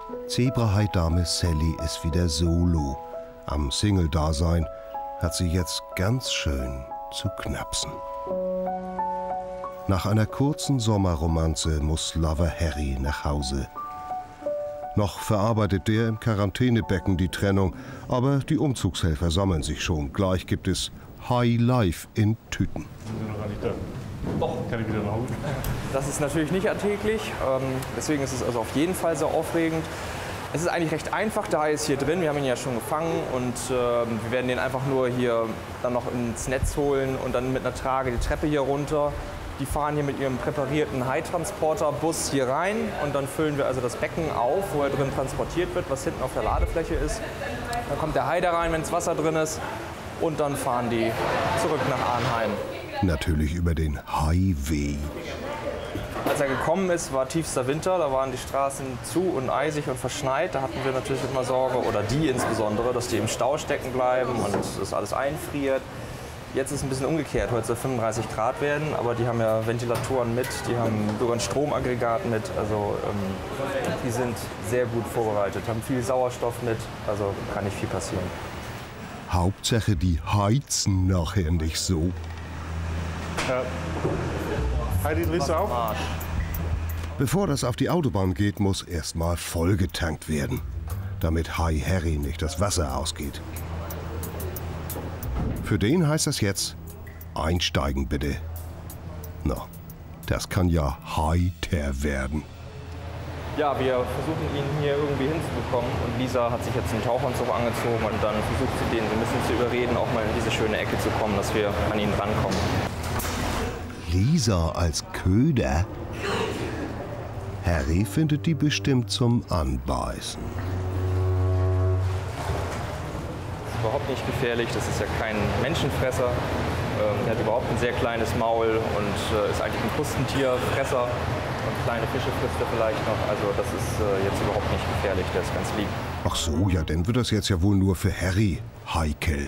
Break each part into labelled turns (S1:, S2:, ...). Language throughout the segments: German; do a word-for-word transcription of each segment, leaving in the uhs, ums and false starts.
S1: Zebrahai-Dame Sally ist wieder solo. Am Single-Dasein hat sie jetzt ganz schön zu knapsen. Nach einer kurzen Sommerromanze muss Lover Harry nach Hause. Noch verarbeitet der im Quarantänebecken die Trennung, aber die Umzugshelfer sammeln sich schon. Gleich gibt es High Life in Tüten.
S2: Doch, kann ich wieder nach Hause?
S3: Das ist natürlich nicht alltäglich, ähm, deswegen ist es also auf jeden Fall sehr aufregend. Es ist eigentlich recht einfach, der Hai ist hier drin, wir haben ihn ja schon gefangen und äh, wir werden den einfach nur hier dann noch ins Netz holen und dann mit einer Trage die Treppe hier runter. Die fahren hier mit ihrem präparierten Haitransporterbus hier rein und dann füllen wir also das Becken auf, wo er drin transportiert wird, was hinten auf der Ladefläche ist. Dann kommt der Hai da rein, wenn das Wasser drin ist und dann fahren die zurück nach Arnheim.
S1: Natürlich über den Highway.
S3: Als er gekommen ist, war tiefster Winter, da waren die Straßen zu und eisig und verschneit. Da hatten wir natürlich immer Sorge, oder die insbesondere, dass die im Stau stecken bleiben und das alles einfriert. Jetzt ist es ein bisschen umgekehrt, heute soll fünfunddreißig Grad werden, aber die haben ja Ventilatoren mit, die haben sogar ein Stromaggregat mit, also ähm, die sind sehr gut vorbereitet, haben viel Sauerstoff mit, also kann nicht viel passieren.
S1: Hauptsache, die heizen nachher nicht so.
S2: Ja. Heidi, drehst du auf?
S1: Bevor das auf die Autobahn geht, muss erstmal vollgetankt werden, damit Hai Harry nicht das Wasser ausgeht. Für den heißt das jetzt, einsteigen bitte. Na, das kann ja heiter werden.
S3: Ja, wir versuchen ihn hier irgendwie hinzubekommen und Lisa hat sich jetzt einen Tauchanzug angezogen und dann versucht sie den so ein bisschen zu überreden, auch mal in diese schöne Ecke zu kommen, dass wir an ihn rankommen.
S1: Lisa als Köder? Harry findet die bestimmt zum Anbeißen.
S3: Überhaupt nicht gefährlich, das ist ja kein Menschenfresser. Ähm, er hat überhaupt ein sehr kleines Maul und äh, ist eigentlich ein Krustentierfresser. Und kleine Fische frisst er vielleicht noch. Also das ist äh, jetzt überhaupt nicht gefährlich, der ist ganz lieb.
S1: Ach so, ja, dann wird das jetzt ja wohl nur für Harry heikel.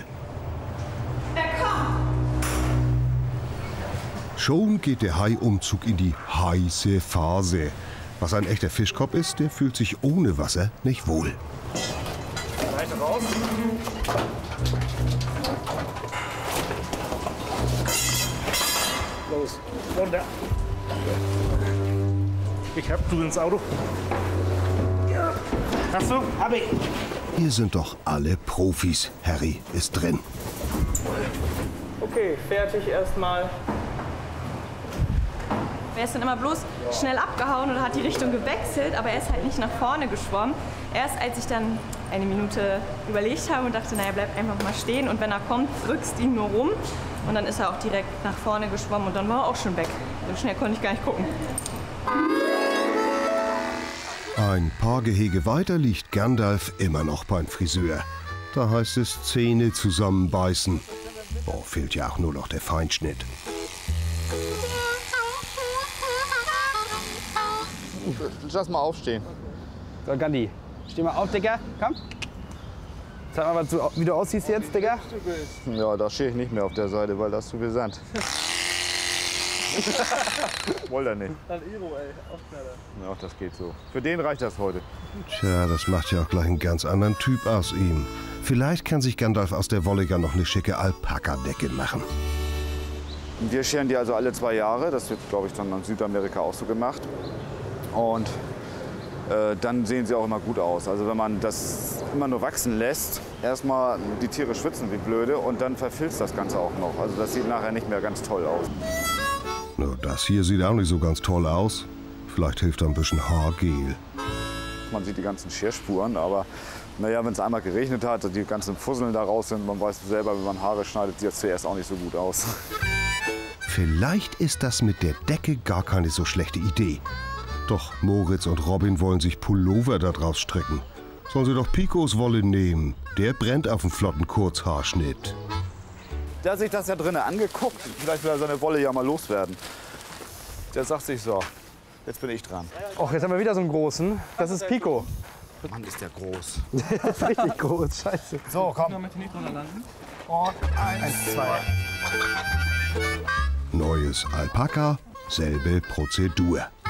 S1: Schon geht der Hai-Umzug in die heiße Phase. Was ein echter Fischkopf ist, der fühlt sich ohne Wasser nicht wohl.
S2: Seite raus. Los, runter. Ich hab du ins Auto. Ja. Hast du? Hab ich.
S1: Hier sind doch alle Profis. Harry ist drin.
S3: Okay, fertig erstmal.
S4: Er ist dann immer bloß schnell abgehauen oder hat die Richtung gewechselt, aber er ist halt nicht nach vorne geschwommen. Erst als ich dann eine Minute überlegt habe und dachte, naja, bleib einfach mal stehen und wenn er kommt, drückst ihn nur rum. Und dann ist er auch direkt nach vorne geschwommen und dann war er auch schon weg. So schnell konnte ich gar nicht gucken.
S1: Ein paar Gehege weiter liegt Gandalf immer noch beim Friseur. Da heißt es Zähne zusammenbeißen. Oh, fehlt ja auch nur noch der Feinschnitt.
S5: Lass mal aufstehen.
S6: So, Gandhi, steh mal auf, Digga. Komm. Zeig mal, was du, wie du aussiehst jetzt, Digga.
S5: Ja, da stehe ich nicht mehr auf der Seite, weil da ist zu viel Sand. Wollt er nicht.
S2: Dann Iro, ey. Aufknaller.
S5: Ja, das geht so. Für den reicht das heute.
S1: Tja, das macht ja auch gleich einen ganz anderen Typ aus ihm. Vielleicht kann sich Gandalf aus der Wolle gar noch eine schicke Alpaka-Decke machen.
S5: Wir scheren die also alle zwei Jahre. Das wird, glaube ich, dann in Südamerika auch so gemacht. Und äh, dann sehen sie auch immer gut aus. Also wenn man das immer nur wachsen lässt, erstmal die Tiere schwitzen wie blöde und dann verfilzt das Ganze auch noch. Also das sieht nachher nicht mehr ganz toll aus.
S1: Na, das hier sieht auch nicht so ganz toll aus. Vielleicht hilft da ein bisschen Haargel.
S5: Man sieht die ganzen Scherspuren, aber naja, wenn es einmal geregnet hat, die ganzen Fusseln da raus sind, man weiß selber, wenn man Haare schneidet, sieht es zuerst auch nicht so gut aus.
S1: Vielleicht ist das mit der Decke gar keine so schlechte Idee. Doch Moritz und Robin wollen sich Pullover da draus stricken. Sollen sie doch Picos Wolle nehmen. Der brennt auf einen flotten Kurzhaarschnitt.
S5: Der hat sich das ja drinnen angeguckt. Vielleicht will er seine Wolle ja mal loswerden. Der sagt sich so, jetzt bin ich dran.
S6: Och, jetzt haben wir wieder so einen großen. Das ist Pico.
S5: Mann, ist der groß.
S6: Der ist richtig groß, scheiße.
S5: So, komm.
S2: Möchte nicht drunter landen?
S5: Und eins,
S6: Eins, zwei.
S1: Neues Alpaka, selbe Prozedur.